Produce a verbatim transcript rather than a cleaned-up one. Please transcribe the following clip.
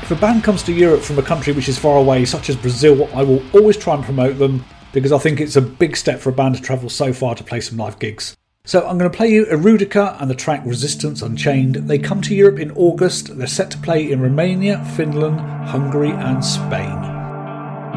If a band comes to Europe from a country which is far away, such as Brazil, I will always try and promote them because I think it's a big step for a band to travel so far to play some live gigs. So I'm going to play you Erudica and the track Resistance Unchained. They come to Europe in August. They're set to play in Romania, Finland, Hungary and Spain.